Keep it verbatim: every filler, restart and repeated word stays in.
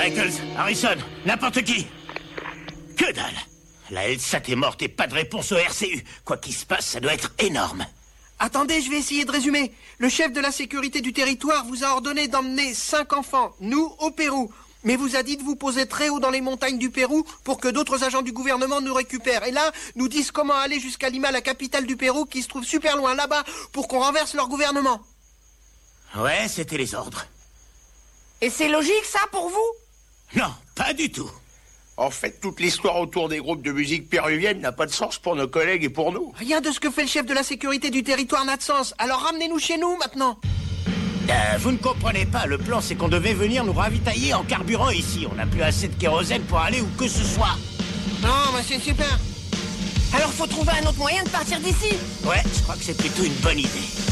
Michaels, Harrison, n'importe qui. Que dalle. La LSAT est morte et pas de réponse au R C U. Quoi qu'il se passe, ça doit être énorme. Attendez, je vais essayer de résumer. Le chef de la sécurité du territoire vous a ordonné d'emmener cinq enfants, nous, au Pérou. Mais vous a dit de vous poser très haut dans les montagnes du Pérou pour que d'autres agents du gouvernement nous récupèrent. Et là, nous disent comment aller jusqu'à Lima, la capitale du Pérou, qui se trouve super loin là-bas, pour qu'on renverse leur gouvernement. Ouais, c'était les ordres. Et c'est logique, ça, pour vous? Non, pas du tout. En fait, toute l'histoire autour des groupes de musique péruvienne n'a pas de sens pour nos collègues et pour nous. Rien de ce que fait le chef de la sécurité du territoire n'a de sens. Alors ramenez-nous chez nous, maintenant. Euh, vous ne comprenez pas, le plan c'est qu'on devait venir nous ravitailler en carburant ici. On n'a plus assez de kérosène pour aller où que ce soit. Non, mais c'est super. Alors faut trouver un autre moyen de partir d'ici. Ouais, je crois que c'est plutôt une bonne idée.